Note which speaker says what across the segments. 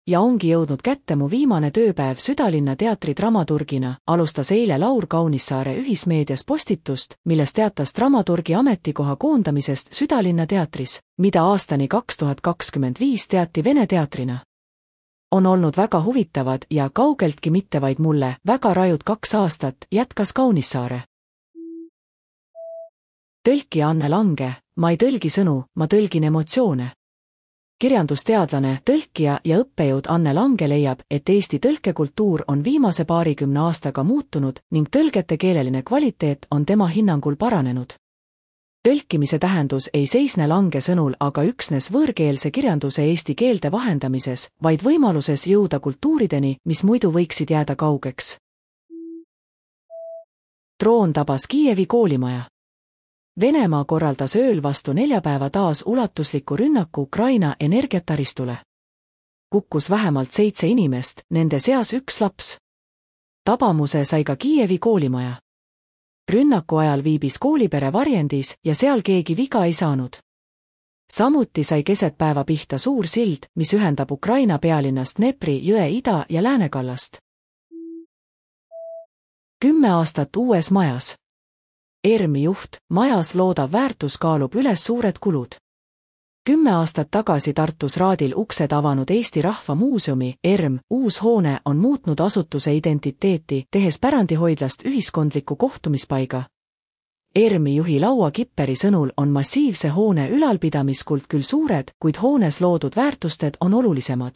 Speaker 1: Ja ongi jõudnud kätte mu viimane tööpäev Südalinna teatri dramaturgina, alustas eile Laur Kaunissaare ühismeedias postitust, milles teatas dramaturgi ametikoha koondamisest Südalinna teatris, mida aastani 2025 teati Vene teatrina. On olnud väga huvitavad ja kaugeltki mitte vaid mulle väga rajud 2 aastat, jätkas Kaunissaare. Tõlkija Anne Lange, ma ei tõlgi sõnu, ma tõlgin emotsioone. Kirjandusteadlane, tõlkija ja õppejõud Anne Lange leiab, et Eesti tõlkekultuur on viimase 20 aastaga muutunud ning tõlgete keeleline kvaliteet on tema hinnangul paranenud. Tõlkimise tähendus ei seisne Lange sõnul aga üksnes võõrkeelse kirjanduse eesti keelde vahendamises, vaid võimaluses jõuda kultuurideni, mis muidu võiksid jääda kaugeks. Droon tabas Kiievi koolimaja. Venemaa korraldas ööl vastu neljapäeva taas ulatusliku rünnaku Ukraina energiataristule. Kukkus vähemalt 7 inimest, nende seas 1 laps. Tabamuse sai ka Kiievi koolimaja. Rünnaku ajal viibis koolipere varjendis ja seal keegi viga ei saanud. Samuti sai keset päeva pihta suur sild, mis ühendab Ukraina pealinnast Dnepri jõe ida- ja läänekallast. 10 aastat uues majas. ERM-i juht, majas loodav väärtus kaalub üles suured kulud. 10 aastat tagasi Tartus Raadil uksed avanud Eesti Rahva Muuseumi, ERM, uus hoone on muutnud asutuse identiteeti, tehes pärandihoidlast ühiskondliku kohtumispaiga. ERM-i juhi Laua Kipperi sõnul on massiivse hoone ülalpidamiskult küll suured, kuid hoones loodud väärtusted on olulisemad.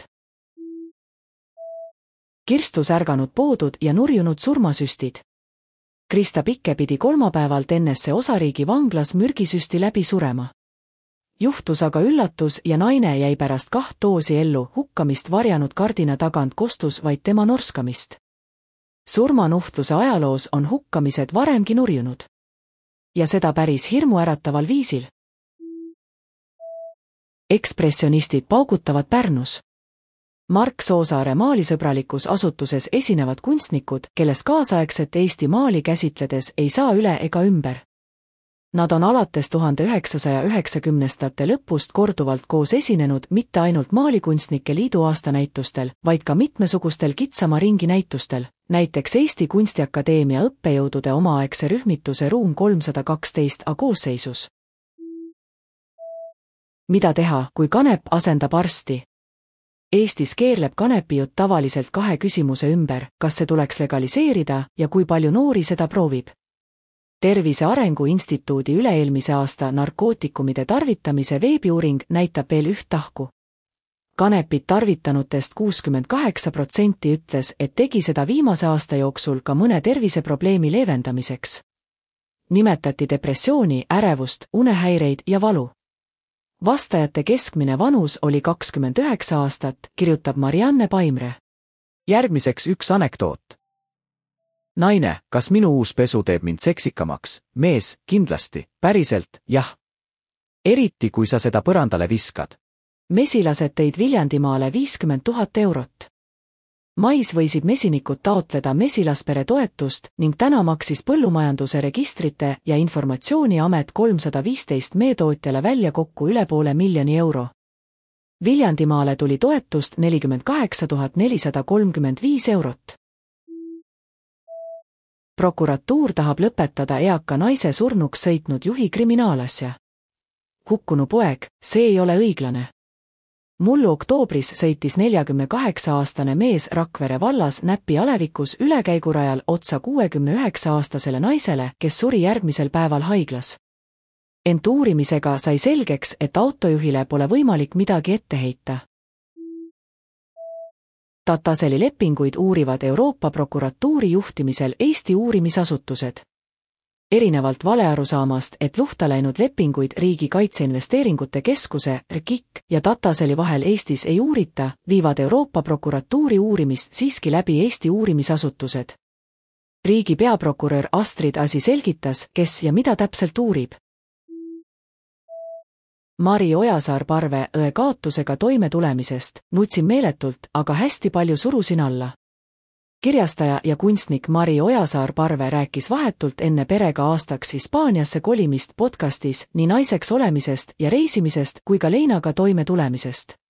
Speaker 1: Kirstus ärganud poodud ja nurjunud surmasüstid. Krista Pikke pidi kolmapäeval Tennesse osariigi vanglas mürgisüsti läbi surema. Juhtus aga üllatus ja naine jäi pärast 2 doosi ellu, hukkamist varjanud kardina tagant kostus vaid tema norskamist. Surmanuhtluse ajaloos on hukkamised varemgi nurjunud. Ja seda päris hirmuärataval viisil. Ekspressionistid paugutavad Pärnus. Mark Soosaare maalisõbralikus asutuses esinevad kunstnikud, kelles kaasaegset Eesti maali käsitledes ei saa üle ega ümber. Nad on alates 1990-ndate lõpust korduvalt koos esinenud mitte ainult Maalikunstnike Liidu aastanäitustel, vaid ka mitmesugustel kitsama ringi näitustel, näiteks Eesti Kunstiakadeemia õppejõudude omaaegse rühmituse Ruum 312 koosseisus. Mida teha, kui kanep asendab arsti? Eestis keerleb kanepijutt tavaliselt 2 küsimuse ümber, kas see tuleks legaliseerida ja kui palju noori seda proovib. Tervise Arengu Instituudi üle-eelmise aasta narkootikumide tarvitamise veebiuuring näitab veel 1 tahku. Kanepit tarvitanutest 68% ütles, et tegi seda viimase aasta jooksul ka mõne terviseprobleemi leevendamiseks. Nimetati depressiooni, ärevust, unehäireid ja valu. Vastajate keskmine vanus oli 29 aastat, kirjutab Marianne Paimre.
Speaker 2: Järgmiseks 1 anekdoot. Naine, kas minu uus pesu teeb mind seksikamaks? Mees, kindlasti, päriselt, jah. Eriti, kui sa seda põrandale viskad.
Speaker 1: Mesilased tõid Viljandimaale 50 000 eurot. Mais võisid mesinikud taotleda mesilaspere toetust ning täna maksis Põllumajanduse Registrite ja Informatsiooni Amet 315 meetootjale välja kokku üle $500 000. Viljandimaale tuli toetust 48 435 eurot. Prokuratuur tahab lõpetada eaka naise surnuks sõitnud juhi kriminaalasja. Hukkunu poeg, see ei ole õiglane. Mullu oktoobris sõitis 48-aastane mees Rakvere vallas Näpi alevikus ülekäigurajal otsa 69-aastasele naisele, kes suri järgmisel päeval haiglas. Ent uurimisega sai selgeks, et autojuhile pole võimalik midagi ette heita. Tataseli lepinguid uurivad Euroopa prokuratuuri juhtimisel Eesti uurimisasutused. Erinevalt valearusaamast, et luhta läinud lepinguid Riigi Kaitseinvesteeringute Keskuse, RKIK ja Tataseli vahel Eestis ei uurita, viivad Euroopa prokuratuuri uurimist siiski läbi Eesti uurimisasutused. Riigi peaprokurör Astrid Asi selgitas, kes ja mida täpselt uurib. Mari Ojasaar-Parve õe kaotusega toimetulemisest, nutsin meeletult, aga hästi palju surusin alla. Kirjastaja ja kunstnik Mari Ojasaar-Parve rääkis vahetult enne perega aastaks Hispaaniasse kolimist podcastis nii naiseks olemisest ja reisimisest kui ka leinaga toime tulemisest.